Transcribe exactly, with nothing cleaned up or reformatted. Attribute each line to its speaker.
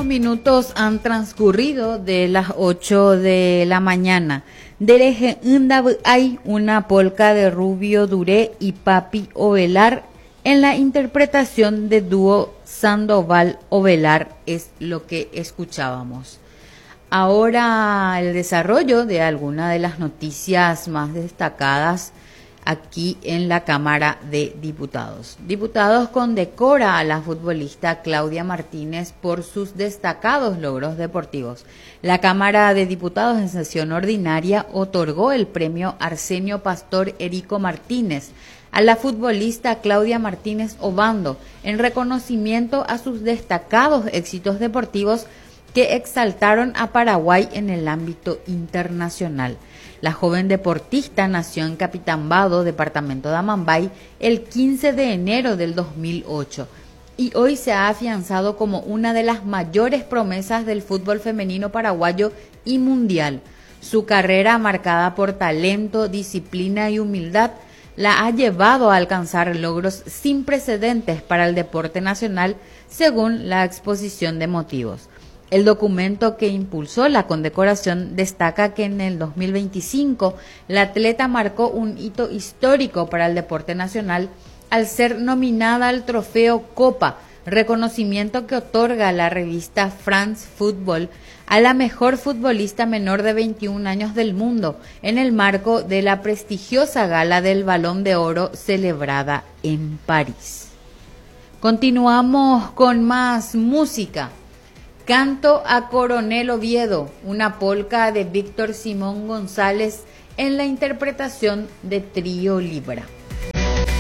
Speaker 1: Cinco minutos han transcurrido de las ocho de la mañana. Dereje hay una polca de Rubio Duré y Papi Ovelar en la interpretación de dúo Sandoval Ovelar es lo que escuchábamos. Ahora el desarrollo de algunas de las noticias más destacadas aquí en la Cámara de Diputados. Diputados condecora a la futbolista Claudia Martínez por sus destacados logros deportivos. La Cámara de Diputados en sesión ordinaria otorgó el premio Arsenio Pastor Erico Martínez a la futbolista Claudia Martínez Obando en reconocimiento a sus destacados éxitos deportivos que exaltaron a Paraguay en el ámbito internacional. La joven deportista nació en Capitambado, departamento de Amambay, el quince de enero del dos mil ocho y hoy se ha afianzado como una de las mayores promesas del fútbol femenino paraguayo y mundial. Su carrera, marcada por talento, disciplina y humildad, la ha llevado a alcanzar logros sin precedentes para el deporte nacional, según la exposición de motivos. El documento que impulsó la condecoración destaca que en el dos mil veinticinco la atleta marcó un hito histórico para el deporte nacional al ser nominada al trofeo Copa, reconocimiento que otorga la revista France Football a la mejor futbolista menor de veintiún años del mundo en el marco de la prestigiosa gala del Balón de Oro celebrada en París. Continuamos con más música. Canto a Coronel Oviedo, una polca de Víctor Simón González en la interpretación de Trío Libra.